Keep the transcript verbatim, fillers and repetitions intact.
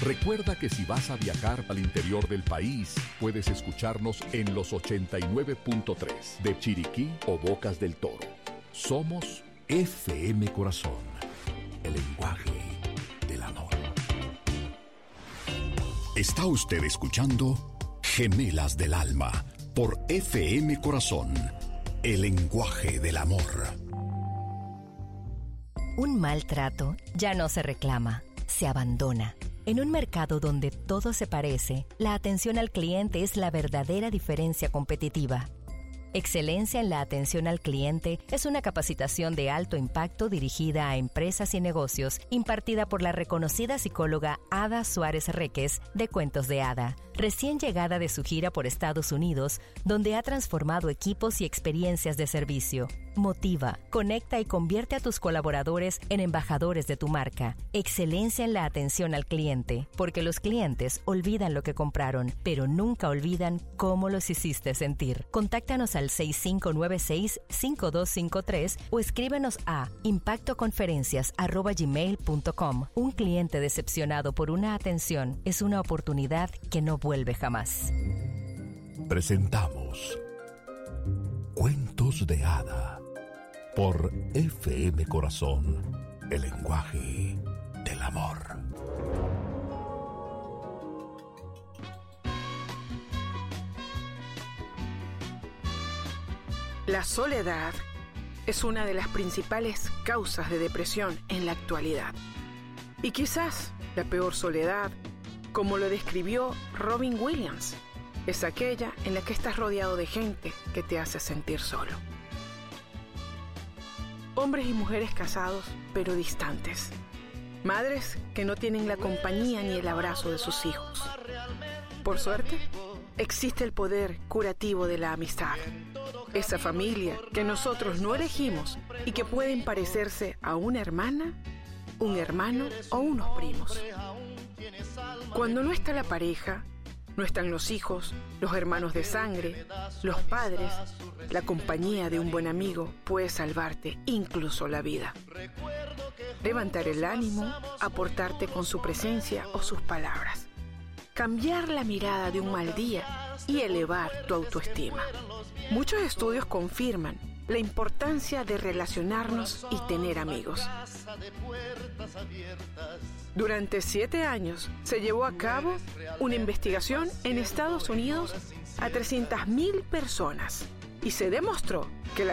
Recuerda que si vas a viajar al interior del país, puedes escucharnos en los ochenta y nueve punto tres de Chiriquí o Bocas del Toro. Somos F M Corazón, el lenguaje del amor. Está usted escuchando Gemelas del Alma por F M Corazón, el lenguaje del amor. Un maltrato ya no se reclama, se abandona. En un mercado donde todo se parece, la atención al cliente es la verdadera diferencia competitiva. Excelencia en la atención al cliente es una capacitación de alto impacto dirigida a empresas y negocios, impartida por la reconocida psicóloga Ada Suárez Reques de Cuentos de Ada, recién llegada de su gira por Estados Unidos, donde ha transformado equipos y experiencias de servicio. Motiva, conecta y convierte a tus colaboradores en embajadores de tu marca. Excelencia en la atención al cliente, porque los clientes olvidan lo que compraron, pero nunca olvidan cómo los hiciste sentir. Contáctanos al seis cinco nueve seis, cinco dos cinco tres o escríbenos a impactoconferencias arroba gmail punto com. Un cliente decepcionado por una atención es una oportunidad que no vuelve jamás. Presentamos Cuentos de Ada por F M Corazón, el lenguaje del amor. La soledad es una de las principales causas de depresión en la actualidad. Y quizás la peor soledad, como lo describió Robin Williams, es aquella en la que estás rodeado de gente que te hace sentir solo. Hombres y mujeres casados, pero distantes. Madres que no tienen la compañía ni el abrazo de sus hijos. Por suerte, existe el poder curativo de la amistad. Esa familia que nosotros no elegimos y que pueden parecerse a una hermana, un hermano o unos primos. Cuando no está la pareja, no están los hijos, los hermanos de sangre, los padres, la compañía de un buen amigo puede salvarte incluso la vida. Levantar el ánimo, aportarte con su presencia o sus palabras. Cambiar la mirada de un mal día y elevar tu autoestima. Muchos estudios confirman la importancia de relacionarnos y tener amigos. Durante siete años se llevó a cabo una investigación en Estados Unidos a trescientas mil personas y se demostró que la